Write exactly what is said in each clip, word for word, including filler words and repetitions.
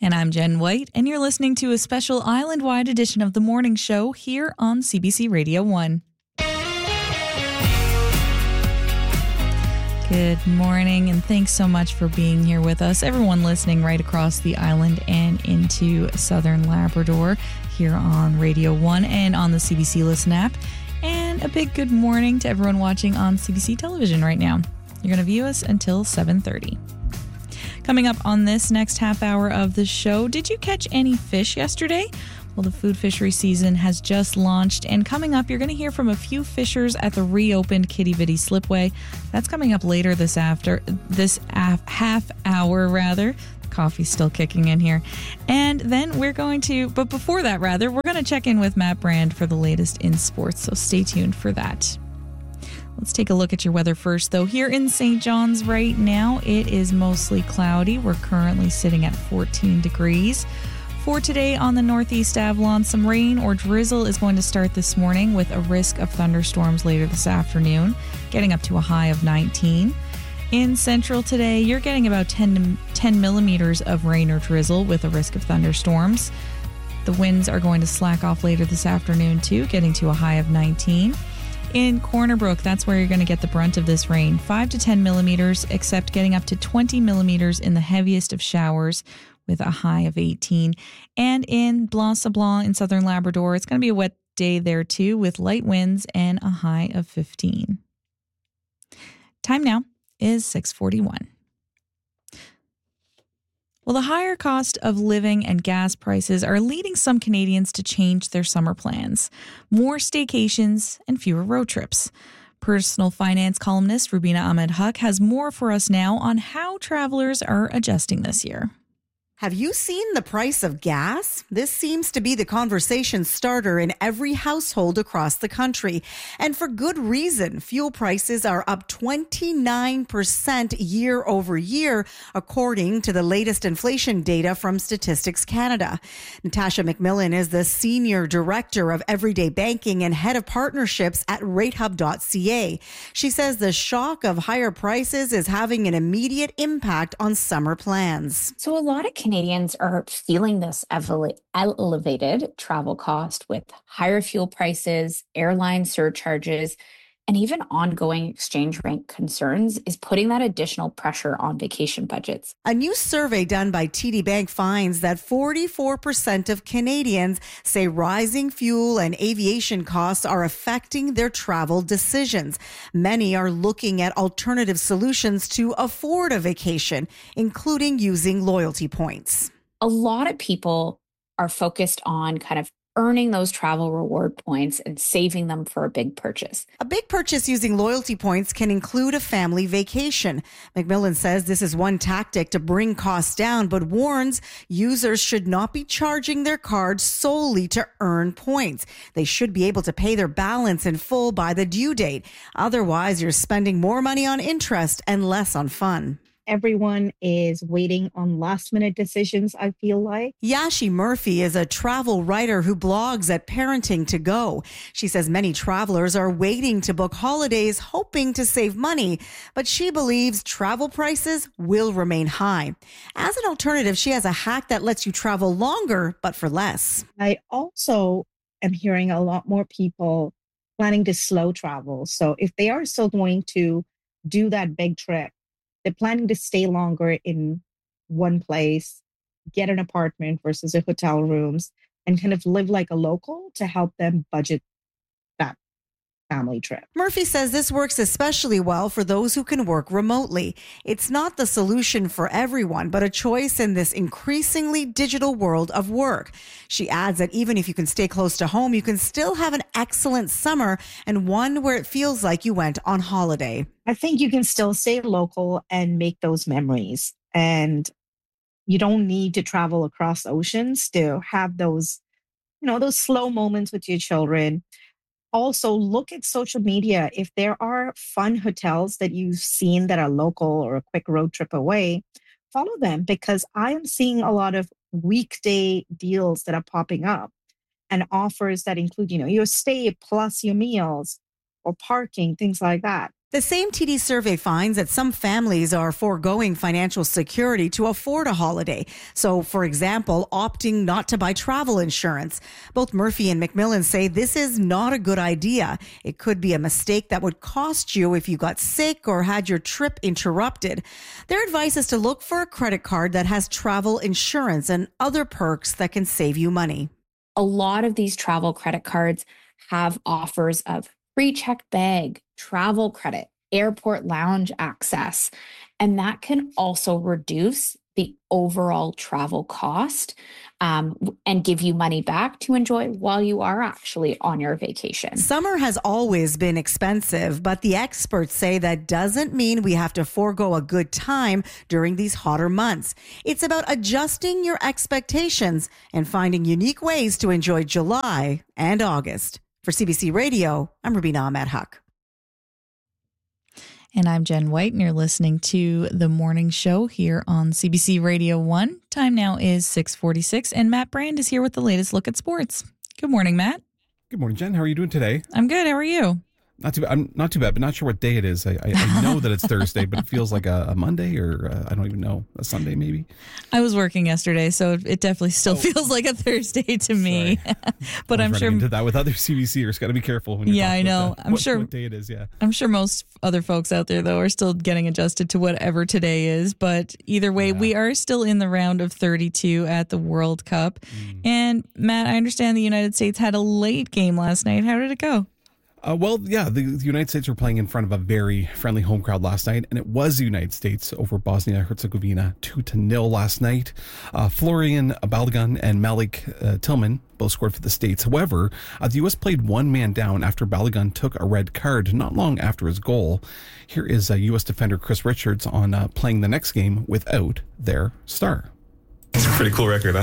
And I'm Jen White, and you're listening to a special island-wide edition of The Morning Show here on C B C Radio one. Good morning, and thanks so much for being here with us. Everyone listening right across the island and into southern Labrador here on Radio one and on the C B C Listen app. And a big good morning to everyone watching on C B C television right now. You're going to view us until seven thirty. Coming up on this next half hour of the show, did you catch any fish yesterday? Well, the food fishery season has just launched, and coming up, you're going to hear from a few fishers at the reopened Quidi Vidi Slipway. That's coming up later this after this af- half hour, rather. The coffee's still kicking in here. And then we're going to, but before that, rather, we're going to check in with Matt Brand for the latest in sports, so stay tuned for that. Let's take a look at your weather first, though. Here in Saint John's right now, it is mostly cloudy. We're currently sitting at fourteen degrees. For today on the Northeast Avalon, some rain or drizzle is going to start this morning with a risk of thunderstorms later this afternoon, getting up to a high of nineteen. In Central today, you're getting about ten, ten millimeters of rain or drizzle with a risk of thunderstorms. The winds are going to slack off later this afternoon, too, getting to a high of nineteen. In Corner Brook, that's where you're going to get the brunt of this rain, five to ten millimeters, except getting up to twenty millimeters in the heaviest of showers with a high of eighteen. And in Blanc-Sablon in southern Labrador, it's going to be a wet day there too with light winds and a high of fifteen. Time now is six forty-one. Well, the higher cost of living and gas prices are leading some Canadians to change their summer plans. More staycations and fewer road trips. Personal finance columnist Rubina Ahmed-Haq has more for us now on how travelers are adjusting this year. Have you seen the price of gas? This seems to be the conversation starter in every household across the country. And for good reason. Fuel prices are up twenty-nine percent year over year, according to the latest inflation data from Statistics Canada. Natasha McMillan is the Senior Director of Everyday Banking and Head of Partnerships at rate hub dot c a. She says the shock of higher prices is having an immediate impact on summer plans. So a lot of Canadians are feeling this elevated travel cost with higher fuel prices, airline surcharges, and even ongoing exchange rate concerns is putting that additional pressure on vacation budgets. A new survey done by T D Bank finds that forty-four percent of Canadians say rising fuel and aviation costs are affecting their travel decisions. Many are looking at alternative solutions to afford a vacation, including using loyalty points. A lot of people are focused on kind of earning those travel reward points and saving them for a big purchase. A big purchase using loyalty points can include a family vacation. McMillan says this is one tactic to bring costs down, but warns users should not be charging their cards solely to earn points. They should be able to pay their balance in full by the due date. Otherwise, you're spending more money on interest and less on fun. Everyone is waiting on last minute decisions, I feel like. Yashi Murphy is a travel writer who blogs at Parenting to Go. She says many travelers are waiting to book holidays, hoping to save money, but she believes travel prices will remain high. As an alternative, she has a hack that lets you travel longer, but for less. I also am hearing a lot more people planning to slow travel. So if they are still going to do that big trip, they're planning to stay longer in one place, get an apartment versus a hotel rooms, and kind of live like a local to help them budget that family trip. Murphy says this works especially well for those who can work remotely. It's not the solution for everyone, but a choice in this increasingly digital world of work. She adds that even if you can stay close to home, you can still have an excellent summer and one where it feels like you went on holiday. I think you can still stay local and make those memories. And you don't need to travel across oceans to have those, you know, those slow moments with your children. Also, look at social media. If there are fun hotels that you've seen that are local or a quick road trip away, follow them, because I am seeing a lot of weekday deals that are popping up and offers that include, you know, your stay plus your meals or parking, things like that. The same T D survey finds that some families are foregoing financial security to afford a holiday. So, for example, opting not to buy travel insurance. Both Murphy and McMillan say this is not a good idea. It could be a mistake that would cost you if you got sick or had your trip interrupted. Their advice is to look for a credit card that has travel insurance and other perks that can save you money. A lot of these travel credit cards have offers of free checked bag, travel credit, airport lounge access, and that can also reduce the overall travel cost um, and give you money back to enjoy while you are actually on your vacation. Summer has always been expensive, but the experts say that doesn't mean we have to forego a good time during these hotter months. It's about adjusting your expectations and finding unique ways to enjoy July and August. For C B C Radio, I'm Rubina Ahmed Huck. And I'm Jen White, and you're listening to The Morning Show here on C B C Radio one. Time now is six forty-six, and Matt Brand is here with the latest look at sports. Good morning, Matt. Good morning, Jen. How are you doing today? I'm good. How are you? Not too bad. I'm not too bad, but not sure what day it is. I, I, I know that it's Thursday, but it feels like a, a Monday or uh, I don't even know, a Sunday maybe. I was working yesterday, so it definitely still oh. feels like a Thursday to me. But I'm sure into that with other CBCers. Got to be careful when you're yeah, talking I know. about I'm what, sure what day it is. Yeah, I'm sure most other folks out there though are still getting adjusted to whatever today is. But either way, yeah. we are still in the round of thirty-two at the World Cup. Mm. And Matt, I understand the United States had a late game last night. How did it go? Uh, well, yeah, the, the United States were playing in front of a very friendly home crowd last night, and it was the United States over Bosnia-Herzegovina two to nil last night. Uh, Florian Balogun and Malik uh, Tillman both scored for the States. However, uh, the U S played one man down after Balogun took a red card not long after his goal. Here is uh, U S defender Chris Richards on uh, playing the next game without their star. It's a pretty cool record,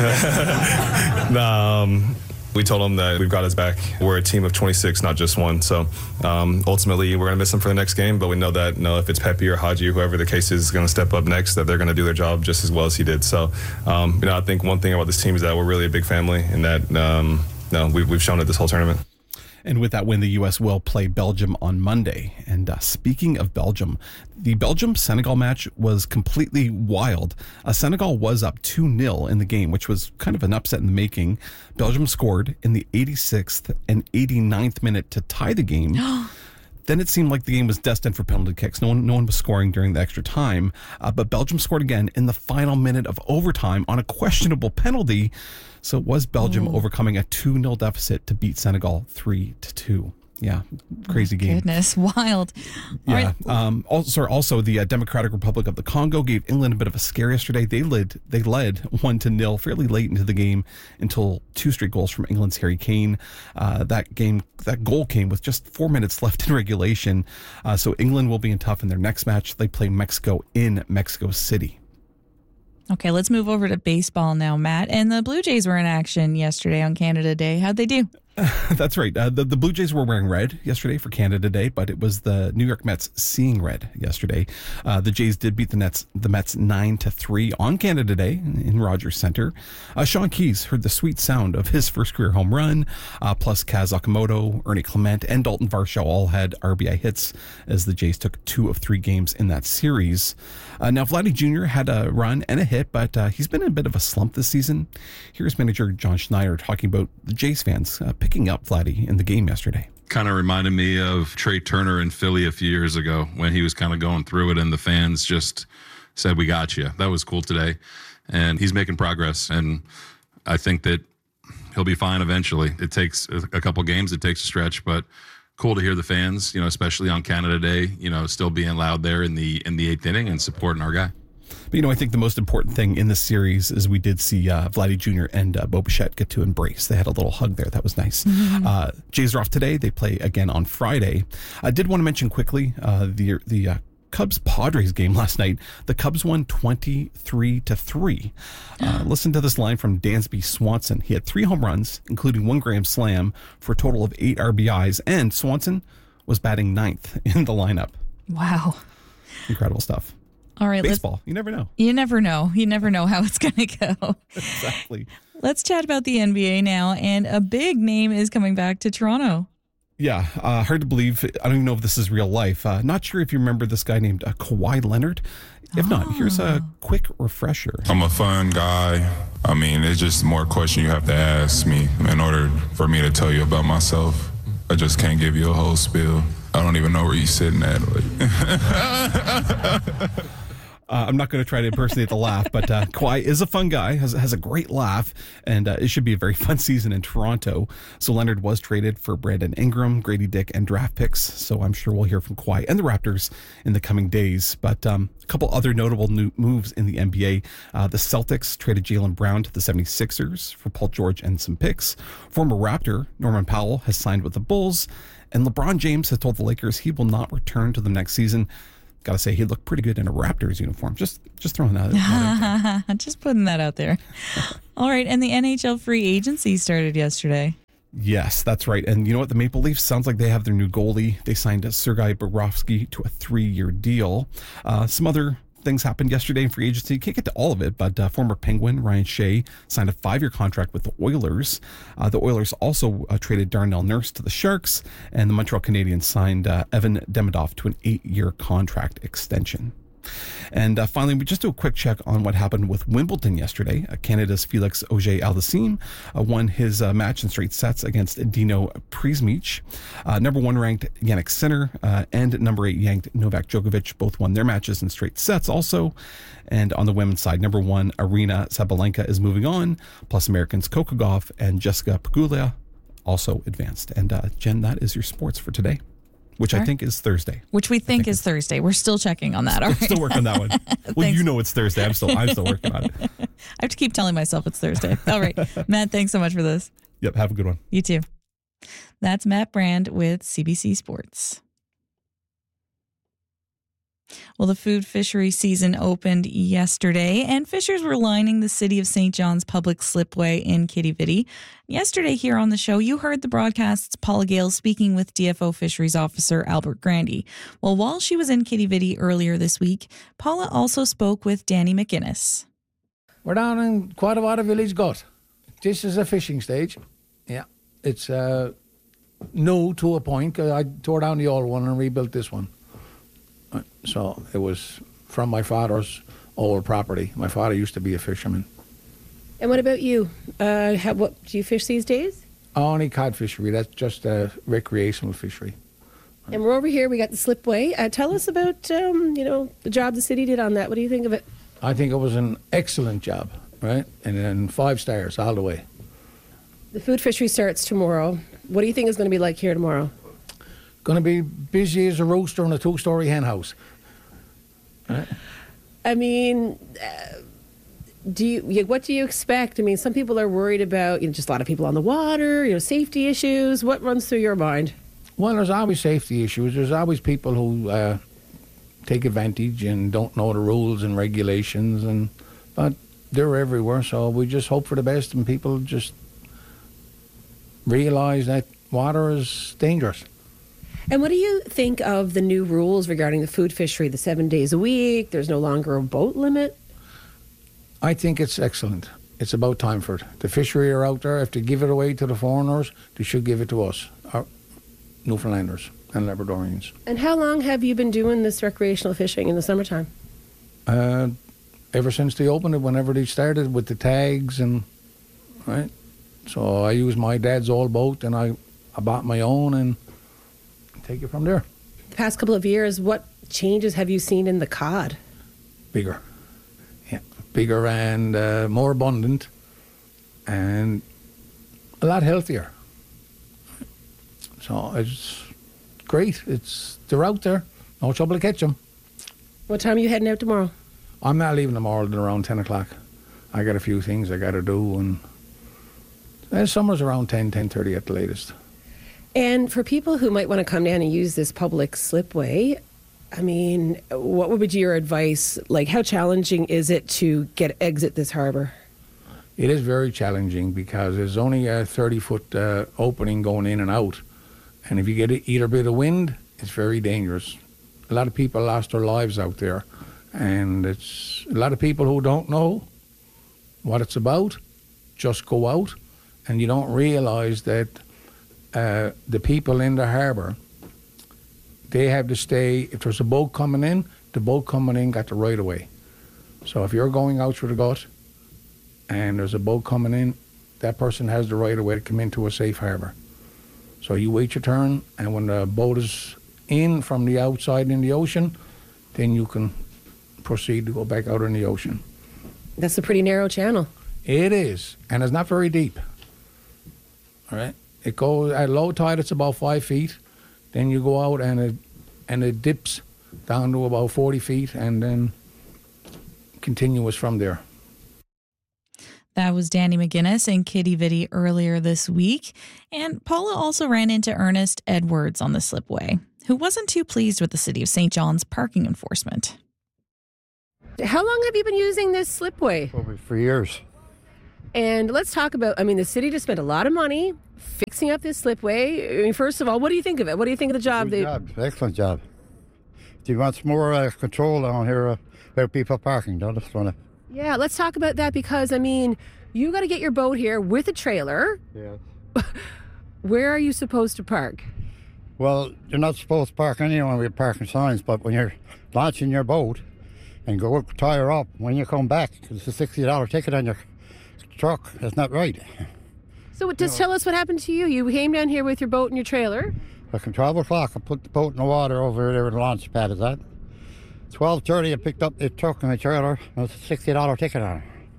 huh? um... We told him that we've got his back. We're a team of twenty-six, not just one. So um, ultimately, we're going to miss him for the next game. But we know that, you know, if it's Pepe or Haji, whoever the case is, going to step up next, that they're going to do their job just as well as he did. So, um, you know, I think one thing about this team is that we're really a big family, and that um, you know, we've, we've shown it this whole tournament. And with that win, the U S will play Belgium on Monday. And uh, speaking of Belgium, the Belgium-Senegal match was completely wild. Uh, Senegal was up two nil in the game, which was kind of an upset in the making. Belgium scored in the eighty-sixth and eighty-ninth minute to tie the game. Then it seemed like the game was destined for penalty kicks. No one, no one was scoring during the extra time. Uh, but Belgium scored again in the final minute of overtime on a questionable penalty. So it was Belgium Ooh. overcoming a two nil deficit to beat Senegal three to two. Yeah, crazy game. Goodness, wild. Yeah. Right. Um, also, also, the uh, Democratic Republic of the Congo gave England a bit of a scare yesterday. They led, they led one to nil fairly late into the game until two straight goals from England's Harry Kane. Uh, that game, that goal came with just four minutes left in regulation. Uh, so England will be in tough in their next match. They play Mexico in Mexico City. Okay, let's move over to baseball now, Matt. And the Blue Jays were in action yesterday on Canada Day. How'd they do? That's right. Uh, the, the Blue Jays were wearing red yesterday for Canada Day, but it was the New York Mets seeing red yesterday. Uh, the Jays did beat the Nets, the Mets nine to three on Canada Day in Rogers Center. Uh, Sean Keyes heard the sweet sound of his first career home run. Uh, plus Kaz Okamoto, Ernie Clement, and Dalton Varsho all had R B I hits as the Jays took two of three games in that series. Uh, now, Vladdy Junior had a run and a hit, but uh, he's been in a bit of a slump this season. Here's manager John Schneider talking about the Jays fans uh, picking up Vladdy in the game yesterday. Kind of reminded me of Trey Turner in Philly a few years ago when he was kind of going through it and the fans just said, "We got you." That was cool today. And he's making progress. And I think that he'll be fine eventually. It takes a couple games. It takes a stretch, but cool to hear the fans, you know, especially on Canada Day, you know, still being loud there in the in the eighth inning and supporting our guy. But, you know, I think the most important thing in this series is we did see uh, Vladdy Junior and uh, Bo Bichette get to embrace. They had a little hug there. That was nice. Mm-hmm. Uh, Jays are off today. They play again on Friday. I did want to mention quickly uh, the the uh, Cubs-Padres game last night. The Cubs won twenty-three to three. Uh, listen to this line from Dansby Swanson. He had three home runs, including one grand slam, for a total of eight R B Is, and Swanson was batting ninth in the lineup. Wow. Incredible stuff. All right, baseball. You never know. You never know. You never know how it's going to go. Exactly. Let's chat about the N B A now. And a big name is coming back to Toronto. Yeah, uh, hard to believe. I don't even know if this is real life. Uh, not sure if you remember this guy named uh, Kawhi Leonard. If oh. not, here's a quick refresher. I'm a fun guy. I mean, it's just more question you have to ask me in order for me to tell you about myself. I just can't give you a whole spiel. I don't even know where you're sitting at. Uh, I'm not going to try to impersonate the laugh, but uh, Kawhi is a fun guy, has, has a great laugh, and uh, it should be a very fun season in Toronto. So Leonard was traded for Brandon Ingram, Grady Dick, and draft picks. So I'm sure we'll hear from Kawhi and the Raptors in the coming days. But um, a couple other notable new moves in the N B A. Uh, the Celtics traded Jaylen Brown to the seventy-sixers for Paul George and some picks. Former Raptor Norman Powell has signed with the Bulls, and LeBron James has told the Lakers he will not return to the next season. Got to say, he looked pretty good in a Raptors uniform. Just just throwing that out there. Just putting that out there. All right, and the N H L free agency started yesterday. Yes, that's right. And you know what? The Maple Leafs sounds like they have their new goalie. They signed Sergei Bobrovsky to a three-year deal. Uh, some other things happened yesterday in free agency. Can't get to all of it, but uh, former Penguin Ryan Shea signed a five-year contract with the Oilers. Uh, the Oilers also uh, traded Darnell Nurse to the Sharks, and the Montreal Canadiens signed uh, Evan Demidov to an eight-year contract extension. And uh, finally, we just do a quick check on what happened with Wimbledon yesterday. Uh, Canada's Felix Auger-Aliassime uh, won his uh, match in straight sets against Dino Przemyc. Uh, number one ranked Jannik Sinner uh, and number eight ranked Novak Djokovic both won their matches in straight sets also. And on the women's side, number one Aryna Sabalenka is moving on, plus Americans Coco Gauff and Jessica Pegula also advanced. And uh, Jen, that is your sports for today. Which sure. I think is Thursday. Which we think, think is Thursday. We're still checking on that. All right. Still working on that one. Well, you know it's Thursday. I'm still I'm still working on it. I have to keep telling myself it's Thursday. All right. Matt, thanks so much for this. Yep. Have a good one. You too. That's Matt Brand with C B C Sports. Well, the food fishery season opened yesterday, and fishers were lining the City of Saint John's public slipway in Quidi-Vidi. Yesterday here on the show, you heard the broadcast's Paula Gale speaking with D F O Fisheries Officer Albert Grandy. Well, while she was in Quidi-Vidi earlier this week, Paula also spoke with Danny McInnes. We're down in Quadavada Village Gut. This is a fishing stage. Yeah, it's uh, new to a point. I tore down the old one and rebuilt this one. So it was from my father's old property. My father used to be a fisherman. And what about you? Uh, how, what do you fish these days? Only cod fishery. That's just a recreational fishery. And we're over here. We got the slipway. Uh, tell us about um, you know the job the city did on that. What do you think of it? I think it was an excellent job, right? And then five stars all the way. The food fishery starts tomorrow. What do you think is going to be like here tomorrow? Going to be busy as a rooster in a two-story hen house. Right. I mean, uh, do you? What do you expect? I mean, some people are worried about you know just a lot of people on the water, you know, safety issues. What runs through your mind? Well, there's always safety issues. There's always people who uh, take advantage and don't know the rules and regulations, and but they're everywhere. So we just hope for the best, and people just realize that water is dangerous. And what do you think of the new rules regarding the food fishery, the seven days a week? There's no longer a boat limit? I think it's excellent. It's about time for it. The fishery are out there. If they give it away to the foreigners, they should give it to us, our Newfoundlanders and Labradorians. And how long have you been doing this recreational fishing in the summertime? Uh, ever since they opened it, whenever they started with the tags and, right? So I used my dad's old boat and I, I bought my own and take it from there. The past couple of years, what changes have you seen in the cod? Bigger. Yeah, bigger and uh, more abundant and a lot healthier. So it's great. It's they're out there. No trouble to catch them. What time are you heading out tomorrow? I'm not leaving tomorrow at around ten o'clock. I got a few things I got to do, and uh, summer's around ten, ten thirty at the latest. And for people who might want to come down and use this public slipway, I mean, what would be your advice? Like, how challenging is it to get exit this harbour? It is very challenging because there's only a thirty-foot uh, opening going in and out. And if you get either bit of wind, it's very dangerous. A lot of people lost their lives out there. And it's a lot of people who don't know what it's about just go out, and you don't realise that uh, the people in the harbour, they have to stay. If there's a boat coming in, the boat coming in got the right of way. So if you're going out through the gut and there's a boat coming in, that person has the right of way to come into a safe harbour. So you wait your turn, and when the boat is in from the outside in the ocean, then you can proceed to go back out in the ocean. That's a pretty narrow channel. It is, and it's not very deep. All right, it goes at low tide. It's about five feet. Then you go out, and it and it dips down to about forty feet, and then continuous from there. That was Danny McGuinness and Kitty Vitti earlier this week. And Paula also ran into Ernest Edwards on the slipway, who wasn't too pleased with the City of Saint John's parking enforcement. How long have you been using this slipway? Probably for years. And let's talk about, I mean, the city just spent a lot of money fixing up this slipway. I mean, first of all, what do you think of it? What do you think of the job? Good job. Excellent job. Do you want some more uh, control down here uh, where people parking? Don't just want to... Yeah, let's talk about that because, I mean, you got to get your boat here with a trailer. Yeah. Where are you supposed to park? Well, you're not supposed to park anywhere with parking signs, but when you're launching your boat and go tie her up, when you come back, it's a sixty dollars ticket on your truck. That's not right. So just tell us what happened to you. You came down here with your boat and your trailer. Like at twelve o'clock, I put the boat in the water over there where the launch pad is at. twelve thirty, I picked up the truck and my trailer. It was a sixty dollars ticket on it.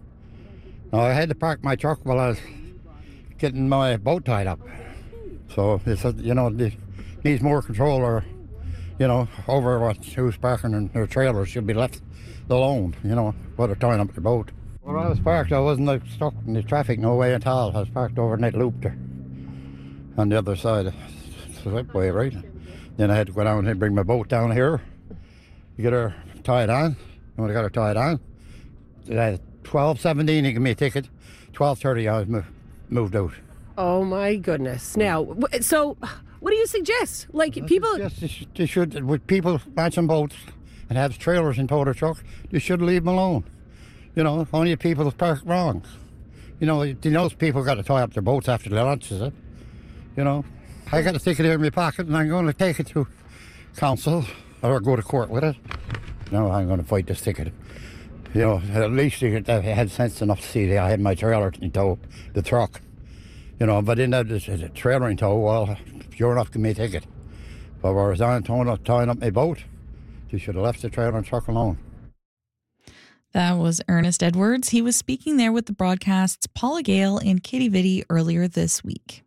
Now, I had to park my truck while I was getting my boat tied up. So, it's a, you know, it needs more control or, you know, over what who's parking in their trailers should be left alone, you know, while they're tying up their boat. Where I was parked, I wasn't like, stuck in the traffic no way at all. I was parked over in that loop there on the other side of the slipway, right? Then I had to go down and bring my boat down here. You get her tied on. And when I got her tied on, at twelve seventeen, he gave me a ticket. twelve thirty, I was mo- moved out. Oh, my goodness. Now, so what do you suggest? Like, I people... Yes, they should, they should, with people matching boats and have trailers in tow their truck, they should leave them alone. You know, only if people park wrong. You know, those people got to tie up their boats after the launch, is it? You know, I got a ticket here in my pocket and I'm going to take it to council or go to court with it. No, I'm going to fight this ticket. You know, at least they had sense enough to see that I had my trailer in tow, the truck. You know, but in that the trailer in tow, well, sure enough, give me a ticket. But where I was on tying up, tying up my boat, you should have left the trailer and truck alone. That was Ernest Edwards. He was speaking there with the broadcast's Paula Gale and Kitty Vitti earlier this week.